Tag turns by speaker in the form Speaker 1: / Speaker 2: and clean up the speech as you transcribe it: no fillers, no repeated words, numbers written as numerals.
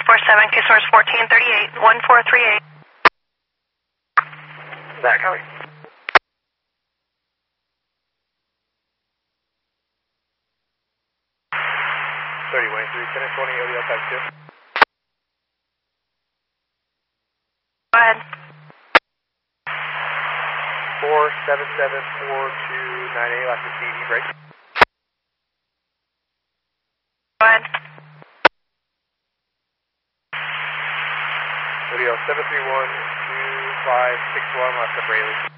Speaker 1: 147, K-Source 1438, 1438.
Speaker 2: That copy. 3013, 1020, ODL type 2.
Speaker 1: Go ahead.
Speaker 2: 4774298, last to CV break.
Speaker 1: Go ahead.
Speaker 2: ODL 7312561, last to Braley.